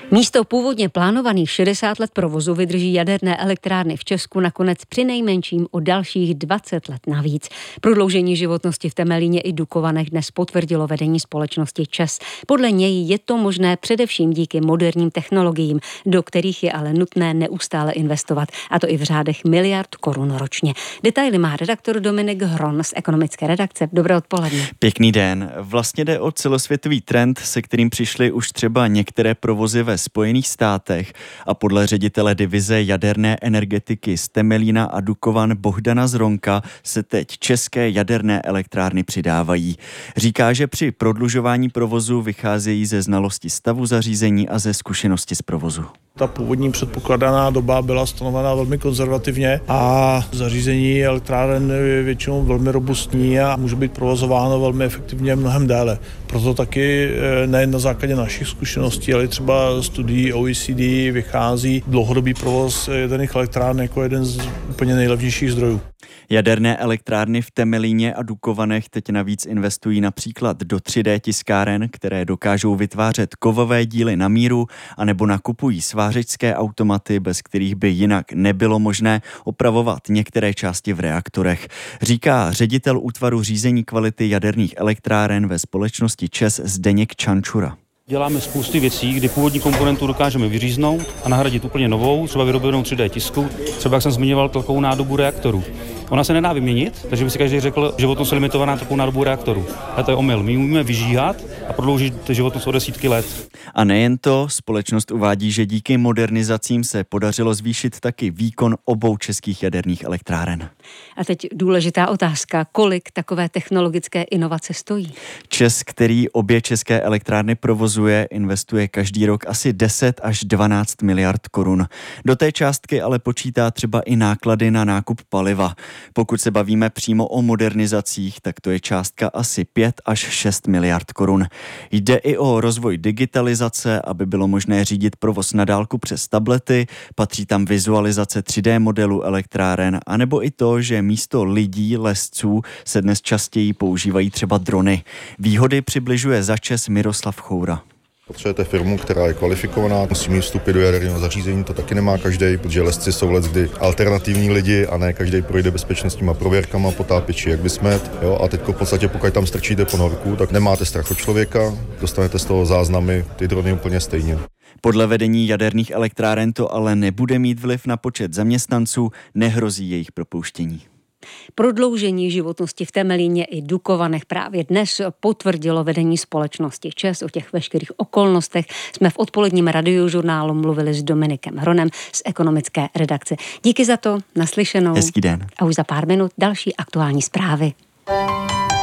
Místo původně plánovaných 60 let provozu vydrží jaderné elektrárny v Česku nakonec přinejmenším o dalších 20 let navíc. Prodloužení životnosti v Temelíně i Dukovanech dnes potvrdilo vedení společnosti ČEZ. Podle něj je to možné především díky moderním technologiím, do kterých je ale nutné neustále investovat, a to i v řádech miliard korun ročně. Detaily má redaktor Dominik Hron z ekonomické redakce. Dobré odpoledne. Pěkný den. Vlastně jde o celosvětový trend, se kterým přišly už třeba některé provozy ve Spojených státech, a podle ředitele divize jaderné energetiky z Temelína a Dukovan Bohdana Zronka se teď české jaderné elektrárny přidávají. Říká, že při prodlužování provozu vycházejí ze znalosti stavu zařízení a ze zkušenosti z provozu. Ta původní předpokládaná doba byla stanovena velmi konzervativně a zařízení elektráren je většinou velmi robustní a může být provozováno velmi efektivně mnohem déle. Proto taky nejen na základě našich zkušeností, ale třeba studií OECD vychází dlouhodobý provoz jaderných elektráren jako jeden z úplně nejlevnějších zdrojů. Jaderné elektrárny v Temelíně a Dukovanech teď navíc investují například do 3D tiskáren, které dokážou vytvářet kovové díly na míru, anebo nakupují svářečské automaty, bez kterých by jinak nebylo možné opravovat některé části v reaktorech. Říká ředitel útvaru řízení kvality jaderných elektráren ve společnosti ČEZ Zdeněk Čančura. Děláme spousty věcí, kdy původní komponentu dokážeme vyříznout a nahradit úplně novou, třeba vyrobenou 3D tisku, třeba jak jsem zmiňoval tlakovou nádobu reaktoru. Ona se nedá vyměnit, takže by si každý řekl, životnost je limitovaná takovou nádobu reaktoru. A to je omyl. My umíme vyžíhat a prodloužit životnost o desítky let. A nejen to, společnost uvádí, že díky modernizacím se podařilo zvýšit taky výkon obou českých jaderných elektráren. A teď důležitá otázka, kolik takové technologické inovace stojí? ČEZ, který obě české elektrárny provozuje, investuje každý rok asi 10 až 12 miliard korun. Do té částky ale počítá třeba i náklady na nákup paliva. Pokud se bavíme přímo o modernizacích, tak to je částka asi 5 až 6 miliard korun. Jde i o rozvoj digitalizace, aby bylo možné řídit provoz na dálku přes tablety, patří tam vizualizace 3D modelu elektráren, anebo i to, že místo lidí, lesců se dnes častěji používají třeba drony. Výhody přibližuje za ČEZ Miroslav Choura. Potřebujete firmu, která je kvalifikovaná, musí mít vstupy do jaderného zařízení, to taky nemá každý, protože lesci jsou leckdy alternativní lidi a ne každý projde bezpečnostníma prověrkama, potápěči jak vysmet. Jo? A teď v podstatě, pokud tam strčíte ponorku, tak nemáte strach od člověka, dostanete z toho záznamy, ty drony úplně stejně. Podle vedení jaderných elektráren to ale nebude mít vliv na počet zaměstnanců, nehrozí jejich propouštění. Prodloužení životnosti v Temelíně i Dukovanech právě dnes potvrdilo vedení společnosti ČEZ. O těch veškerých okolnostech jsme v odpoledním radiožurnálu mluvili s Dominikem Hronem z ekonomické redakce. Díky za to, naslyšenou. Hezký den. A už za pár minut další aktuální zprávy.